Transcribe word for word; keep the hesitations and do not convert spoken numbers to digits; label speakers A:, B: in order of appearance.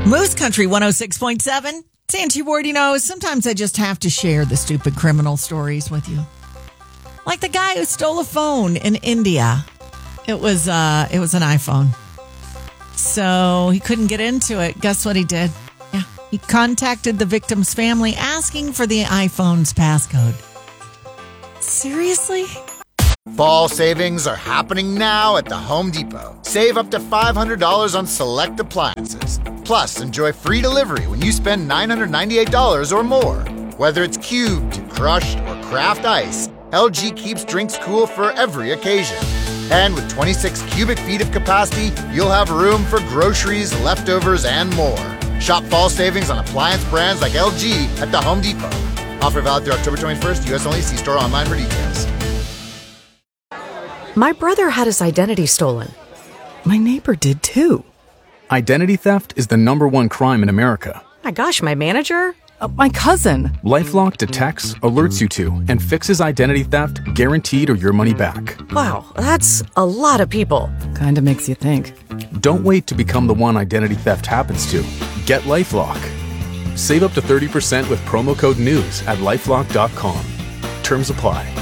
A: Moose Country one oh six point seven. It's Angie Ward. You know, sometimes I just have to share the stupid criminal stories with you. Like the guy who stole a phone in India. It was uh, it was an iPhone. So he couldn't get into it. Guess what he did? Yeah, he contacted the victim's family asking for the iPhone's passcode. Seriously?
B: Fall savings are happening now at the Home Depot. Save up to five hundred dollars on select appliances. Plus, enjoy free delivery when you spend nine hundred ninety-eight dollars or more. Whether it's cubed, crushed, or craft ice, L G keeps drinks cool for every occasion. And with twenty-six cubic feet of capacity, you'll have room for groceries, leftovers, and more. Shop fall savings on appliance brands like L G at the Home Depot. Offer valid through October twenty-first, U S only. See store online for details.
C: My brother had his identity stolen.
D: My neighbor did too.
E: Identity theft is the number one crime in America.
C: My gosh, my manager?
D: Uh, my cousin.
E: LifeLock detects, alerts you to, and fixes identity theft guaranteed or your money back.
C: Wow, that's a lot of people.
D: Kinda makes you think.
E: Don't wait to become the one identity theft happens to. Get LifeLock. Save up to thirty percent with promo code NEWS at lifelock dot com. Terms apply.